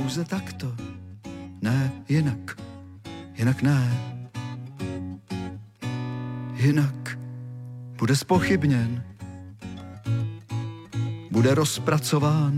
pouze takto, ne jinak, jinak ne. Jinak bude zpochybněn, bude rozpracován